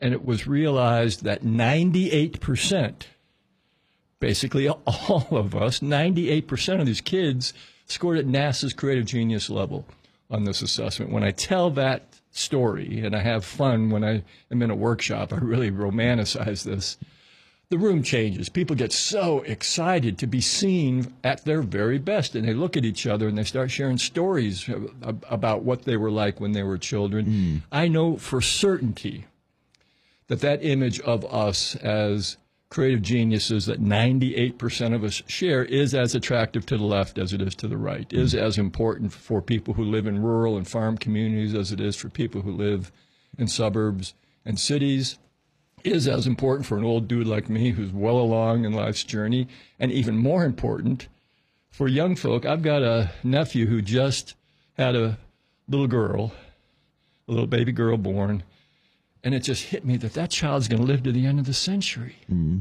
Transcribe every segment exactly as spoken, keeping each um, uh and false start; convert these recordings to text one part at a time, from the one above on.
and it was realized that ninety-eight percent, basically all of us, ninety-eight percent of these kids scored at NASA's creative genius level on this assessment. When I tell that story, and I have fun when I am in a workshop, I really romanticize this, the room changes. People get so excited to be seen at their very best, and they look at each other and they start sharing stories about what they were like when they were children. Mm. I know for certainty that that image of us as creative geniuses that ninety-eight percent of us share is as attractive to the left as it is to the right, mm. is as important for people who live in rural and farm communities as it is for people who live in suburbs and cities, is as important for an old dude like me who's well along in life's journey, and even more important for young folk. I've got a nephew who just had a little girl, a little baby girl born, and it just hit me that that child's going to live to the end of the century. Mm-hmm.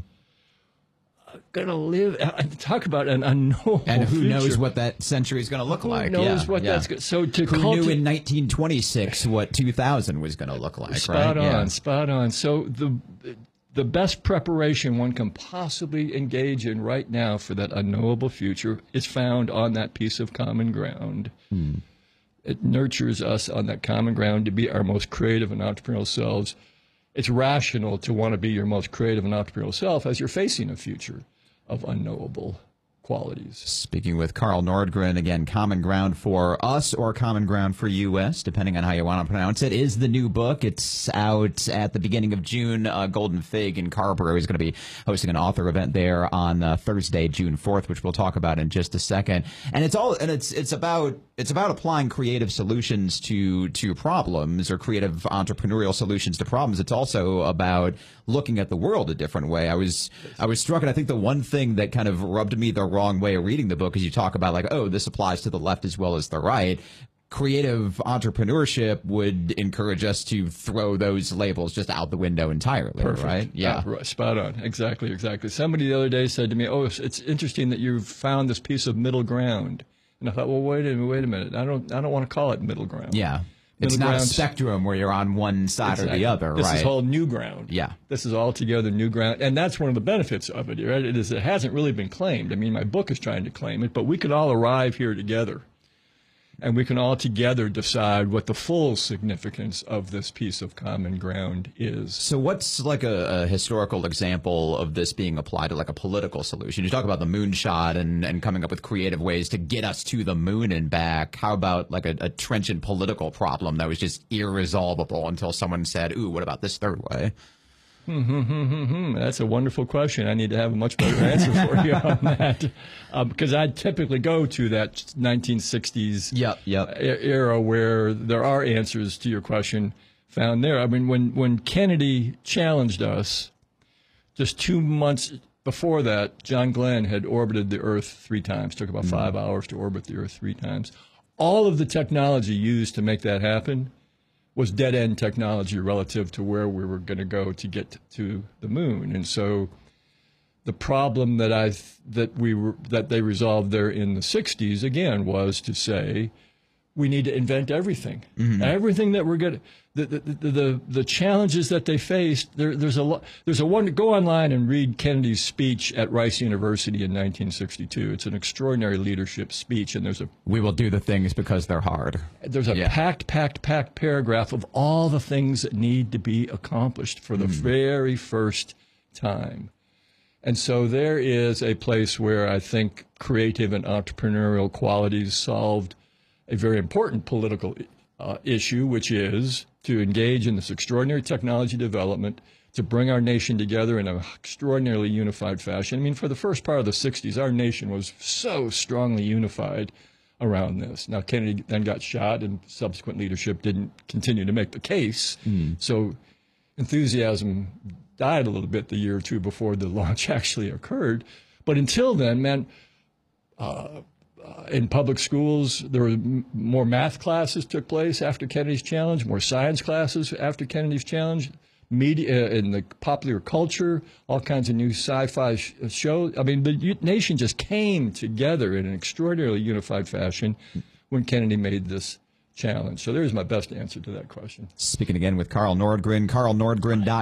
Going to live, talk about an unknowable And who future. knows what that century is going to look who like. Who knows yeah, what yeah. that's going to, so to Who culti- knew in nineteen twenty-six what two thousand was going to look like, spot right? on, yeah. spot on. So the the best preparation one can possibly engage in right now for that unknowable future is found on that piece of common ground. Hmm. It nurtures us on that common ground to be our most creative and entrepreneurial selves. It's rational to want to be your most creative and entrepreneurial self as you're facing a future of unknowable qualities. Speaking with Carl Nordgren, again, Common Ground for Us or Common Ground for U S, depending on how you want to pronounce it, is the new book. It's out at the beginning of June. Uh, Golden Fig in Carrboro is going to be hosting an author event there on uh, Thursday, June fourth, which we'll talk about in just a second. And it's all, and it's it's about it's about applying creative solutions to to problems, or creative entrepreneurial solutions to problems. It's also about looking at the world a different way. I was I was struck, and I think the one thing that kind of rubbed me the wrong way of reading the book is you talk about, like, oh, this applies to the left as well as the right. Creative entrepreneurship would encourage us to throw those labels just out the window entirely. Perfect. Right? Yeah. Uh, right. Spot on. Exactly, exactly. Somebody the other day said to me, oh, it's, it's interesting that you've found this piece of middle ground. And I thought, well, wait a minute, wait a minute. I don't I don't want to call it middle ground. Yeah. It's not a spectrum where you're on one side exactly. or the other, this right? This is all new ground. Yeah. This is altogether new ground. And that's one of the benefits of it, right? It is, it hasn't really been claimed. I mean, my book is trying to claim it, but we could all arrive here together. And we can all together decide what the full significance of this piece of common ground is. So what's like a, a historical example of this being applied to like a political solution? You talk about the moonshot and, and coming up with creative ways to get us to the moon and back. How about like a, a trenchant political problem that was just irresolvable until someone said, ooh, what about this third way? Hmm, hmm, hmm, hmm, hmm. That's a wonderful question. I need to have a much better answer for you on that, uh, because I typically go to that nineteen sixties yep, yep. era where there are answers to your question found there. I mean, when, when Kennedy challenged us, just two months before that, John Glenn had orbited the Earth three times. Took about mm-hmm. five hours to orbit the Earth three times. All of the technology used to make that happen was dead-end technology relative to where we were going to go to get to the moon. And so the problem that I that we were that they resolved there in the sixties again was to say we need to invent everything, mm-hmm. everything that we're going to the the, the the the challenges that they faced. There, there's a lot. There's a one. Go online and read Kennedy's speech at Rice University in nineteen sixty-two. It's an extraordinary leadership speech, and there's a we will do the things because they're hard. There's a yeah. packed, packed, packed paragraph of all the things that need to be accomplished for the mm. very first time. And so there is a place where I think creative and entrepreneurial qualities solved a very important political uh, issue, which is to engage in this extraordinary technology development to bring our nation together in an extraordinarily unified fashion. I mean, for the first part of the sixties, our nation was so strongly unified around this. Now, Kennedy then got shot, and subsequent leadership didn't continue to make the case. Mm. So enthusiasm died a little bit the year or two before the launch actually occurred. But until then, man, uh, uh, in public schools, there were m- more math classes took place after Kennedy's challenge, more science classes after Kennedy's challenge. Media, uh, in the popular culture, all kinds of new sci-fi sh- shows. I mean, the u- nation just came together in an extraordinarily unified fashion when Kennedy made this challenge. So there's my best answer to that question. Speaking again with Carl Nordgren, carl nordgren dot com.